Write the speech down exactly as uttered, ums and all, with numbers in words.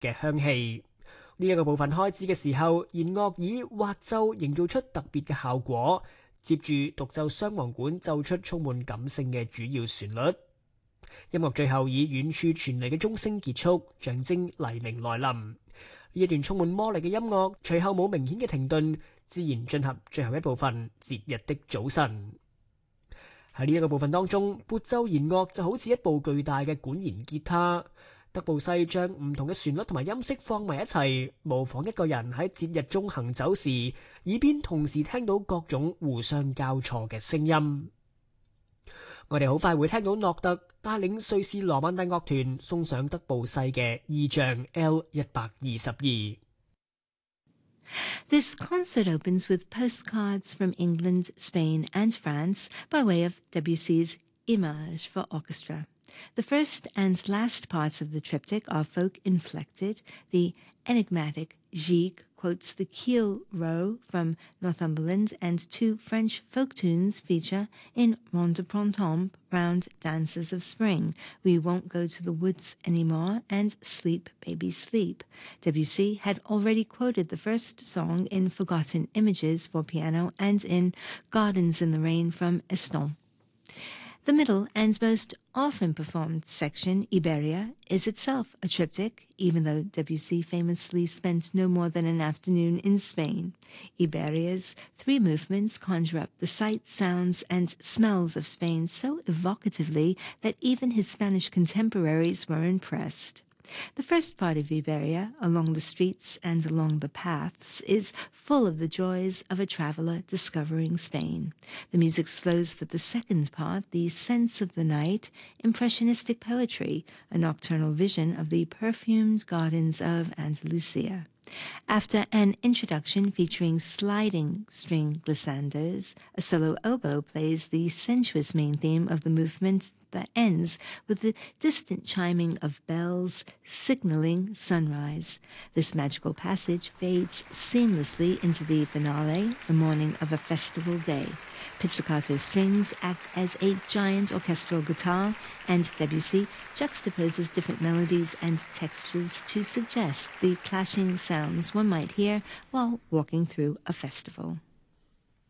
嘅香氣。呢、這、一個部分開始嘅時候，弦樂以滑奏營造出特別嘅效果，接住獨奏雙簧管奏出充滿感性嘅主要旋律。音樂最後以遠處傳嚟嘅鐘聲結束，象徵黎明來臨。呢一段充滿魔力嘅音樂，隨後冇明顯嘅停頓，自然進入最後一部分節日的早晨。喺呢一個部分當中，撥奏弦樂就好似一部巨大嘅管弦吉他。德布西將唔同嘅旋律同埋音色放埋一齊，模仿一個人喺節日中行走時，耳邊同時聽到各種互相交錯嘅聲音。我哋好快會聽到諾特帶領瑞士羅曼蒂樂團送上德布西嘅意象 L 一百二十二。 This concert opens with postcards from England, Spain, and France by way of Debussy's Image for orchestra. The first and last parts of the triptych are folk-inflected. The enigmatic Gigue quotes the Keel Row from Northumberland, and two French folk tunes feature in Ronde de Printemps, Round Dances of Spring, We Won't Go to the Woods Anymore, and Sleep, Baby, Sleep. Debussy had already quoted the first song in Forgotten Images for piano and in Gardens in the Rain from Eston. The middle and most often performed section, Iberia, is itself a triptych, even though Debussy famously spent no more than an afternoon in Spain. Iberia's three movements conjure up the sights, sounds, and smells of Spain so evocatively that even his Spanish contemporaries were impressed. The first part of Iberia, along the streets and along the paths, is full of the joys of a traveller discovering Spain. The music slows for the second part, the sense of the night, impressionistic poetry, a nocturnal vision of the perfumed gardens of Andalusia. After an introduction featuring sliding string glissandos, a solo oboe plays the sensuous main theme of the movement that ends with the distant chiming of bells signaling sunrise. This magical passage fades seamlessly into the finale, the morning of a festival day. Pizzicato strings act as a giant orchestral guitar, and Debussy juxtaposes different melodies and textures to suggest the clashing sounds one might hear while walking through a festival.